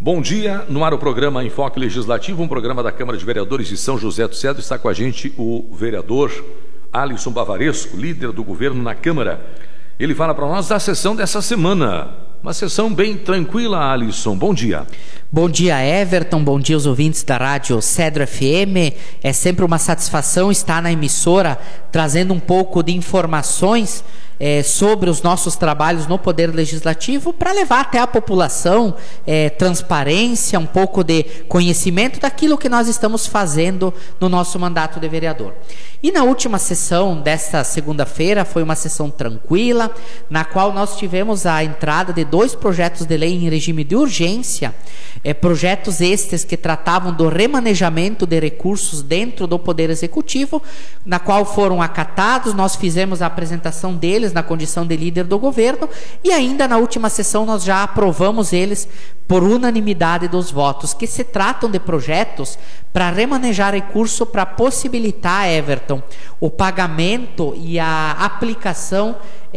Bom dia, no ar o programa Enfoque Legislativo, um programa da Câmara de Vereadores de São José do Cedro. Está com a gente o vereador Alisson Bavaresco, líder do governo na Câmara. Ele fala para nós da sessão dessa semana. Uma sessão bem tranquila, Alisson. Bom dia. Bom dia, Everton. Bom dia aos ouvintes da Rádio Cedro FM. É sempre uma satisfação estar na emissora trazendo um pouco de informações sobre os nossos trabalhos no Poder Legislativo para levar até a população transparência, um pouco de conhecimento daquilo que nós estamos fazendo no nosso mandato de vereador. E na última sessão desta segunda-feira foi uma sessão tranquila, na qual nós tivemos a entrada de 2 projetos de lei em regime de urgência, projetos estes que tratavam do remanejamento de recursos dentro do Poder Executivo, na qual foram acatados. Nós fizemos a apresentação deles na condição de líder do governo e ainda na última sessão nós já aprovamos eles por unanimidade dos votos, que se tratam de projetos para remanejar recurso para possibilitar, Everton, o pagamento e a aplicação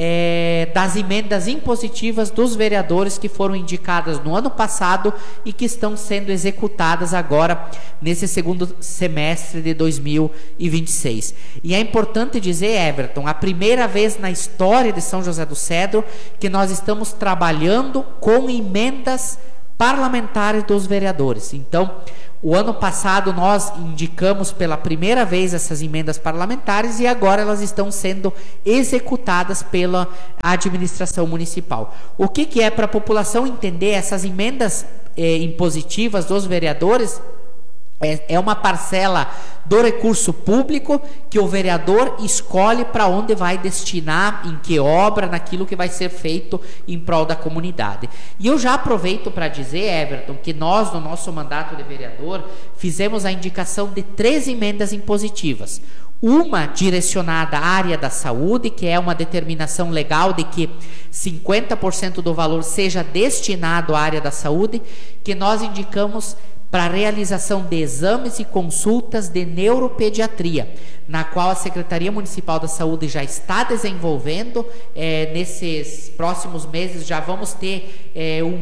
das emendas impositivas dos vereadores que foram indicadas no ano passado e que estão sendo executadas agora nesse segundo semestre de 2026. E é importante dizer, Everton, a primeira vez na história de São José do Cedro que nós estamos trabalhando com emendas parlamentares dos vereadores. Então, o ano passado nós indicamos pela primeira vez essas emendas parlamentares e agora elas estão sendo executadas pela administração municipal. O que é para a população entender? Essas emendas impositivas dos vereadores é uma parcela do recurso público que o vereador escolhe para onde vai destinar, em que obra, naquilo que vai ser feito em prol da comunidade. E eu já aproveito para dizer, Everton, que nós, no nosso mandato de vereador, fizemos a indicação de 3 emendas impositivas. Uma direcionada à área da saúde, que é uma determinação legal de que 50% do valor seja destinado à área da saúde, que nós indicamos para a realização de exames e consultas de neuropediatria, na qual a Secretaria Municipal da Saúde já está desenvolvendo. Nesses próximos meses já vamos ter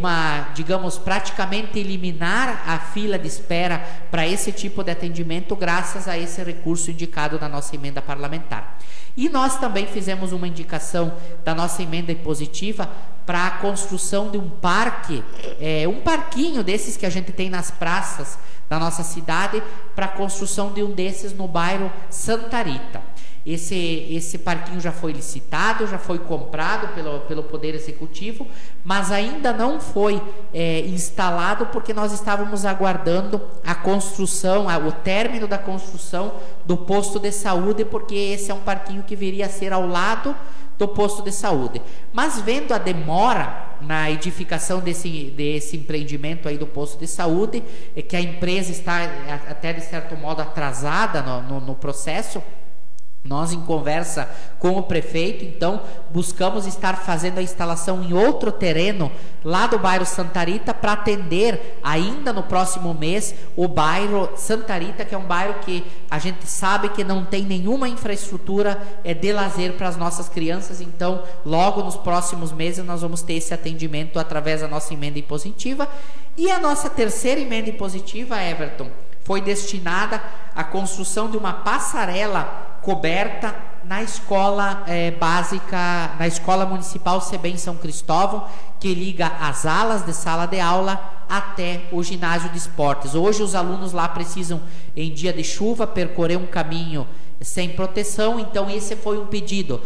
praticamente eliminar a fila de espera para esse tipo de atendimento, graças a esse recurso indicado na nossa emenda parlamentar. E nós também fizemos uma indicação da nossa emenda impositiva para a construção de um parque, um parquinho desses que a gente tem nas praças da nossa cidade, para a construção de um desses no bairro Santa Rita. Esse parquinho já foi licitado, já foi comprado pelo Poder Executivo, mas ainda não foi instalado porque nós estávamos aguardando a construção, o término da construção do posto de saúde, porque esse é um parquinho que viria a ser ao lado do posto de saúde. Mas vendo a demora na edificação desse empreendimento aí do posto de saúde, que a empresa está até de certo modo atrasada no processo, nós, em conversa com o prefeito, então, buscamos estar fazendo a instalação em outro terreno, lá do bairro Santa Rita, para atender, ainda no próximo mês, o bairro Santa Rita, que é um bairro que a gente sabe que não tem nenhuma infraestrutura de lazer para as nossas crianças. Então, logo nos próximos meses, nós vamos ter esse atendimento através da nossa emenda impositiva. E a nossa terceira emenda impositiva, Everton, foi destinada à construção de uma passarela coberta na escola básica, na Escola Municipal CEBEM São Cristóvão, que liga as alas de sala de aula até o ginásio de esportes. Hoje os alunos lá precisam, em dia de chuva, percorrer um caminho sem proteção. Então esse foi um pedido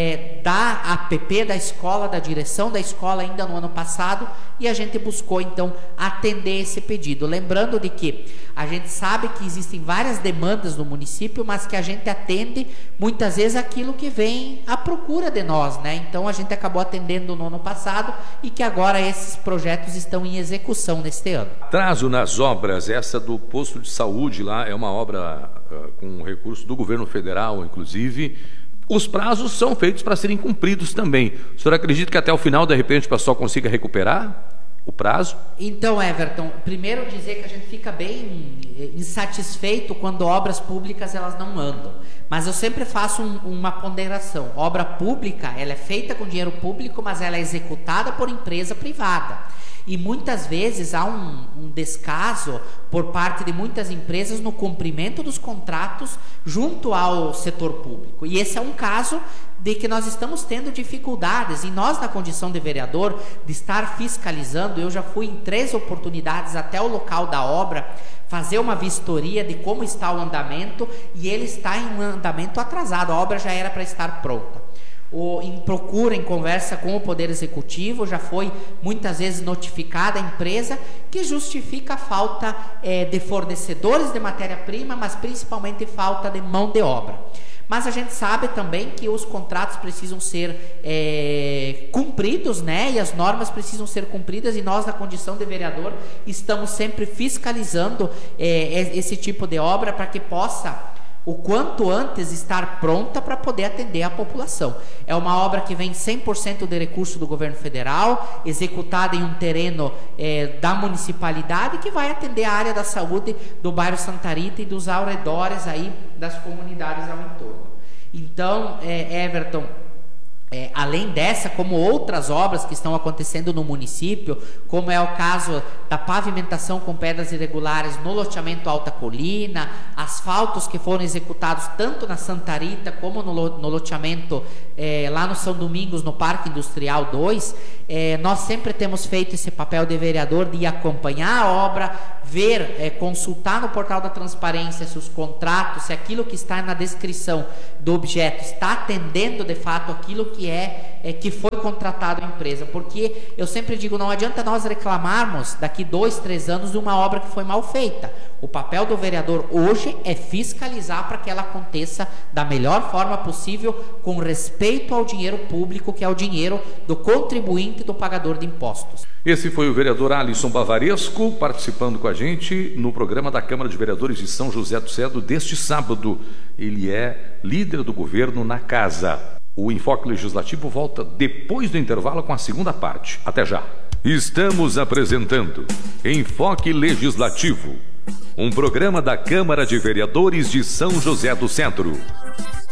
da APP da escola, da direção da escola, ainda no ano passado, e a gente buscou então atender esse pedido, lembrando de que a gente sabe que existem várias demandas no município, mas que a gente atende muitas vezes aquilo que vem à procura de nós, né? Então a gente acabou atendendo no ano passado e que agora esses projetos estão em execução neste ano. Atraso nas obras, essa do posto de saúde lá é uma obra com recurso do governo federal, inclusive. Os prazos são feitos para serem cumpridos também. O senhor acredita que até o final, de repente, o pessoal consiga recuperar o prazo? Então, Everton, primeiro dizer que a gente fica bem insatisfeito quando obras públicas elas não andam. Mas eu sempre faço uma ponderação. Obra pública, ela é feita com dinheiro público, mas ela é executada por empresa privada. E muitas vezes há um descaso por parte de muitas empresas no cumprimento dos contratos junto ao setor público. E esse é um caso de que nós estamos tendo dificuldades, e nós, na condição de vereador, de estar fiscalizando. Eu já fui em 3 oportunidades até o local da obra fazer uma vistoria de como está o andamento, e ele está em um andamento atrasado, a obra já era para estar pronta. Em conversa com o Poder Executivo, já foi muitas vezes notificada a empresa, que justifica a falta de fornecedores de matéria-prima, mas principalmente falta de mão de obra. Mas a gente sabe também que os contratos precisam ser cumpridos, né? E as normas precisam ser cumpridas, e nós, na condição de vereador, estamos sempre fiscalizando esse tipo de obra para que possa, o quanto antes, estar pronta para poder atender a população. É uma obra que vem 100% de recurso do governo federal, executada em um terreno da municipalidade, que vai atender a área da saúde do bairro Santa Rita e dos arredores aí das comunidades ao entorno. Então, Everton, além dessa, como outras obras que estão acontecendo no município, como é o caso da pavimentação com pedras irregulares no loteamento Alta Colina, asfaltos que foram executados tanto na Santa Rita como no loteamento lá no São Domingos, no Parque Industrial 2, nós sempre temos feito esse papel de vereador de acompanhar a obra, ver, consultar no portal da transparência se os contratos, se aquilo que está na descrição do objeto está atendendo de fato aquilo que foi contratado a empresa, porque eu sempre digo, não adianta nós reclamarmos daqui 2, 3 anos de uma obra que foi mal feita. O papel do vereador hoje é fiscalizar para que ela aconteça da melhor forma possível, com respeito ao dinheiro público, que é o dinheiro do contribuinte e do pagador de impostos. Esse foi o vereador Alisson Bavaresco, participando com a gente no programa da Câmara de Vereadores de São José do Cedro deste sábado. Ele é líder do governo na casa. O Enfoque Legislativo volta depois do intervalo com a segunda parte. Até já. Estamos apresentando Enfoque Legislativo, um programa da Câmara de Vereadores de São José do Centro.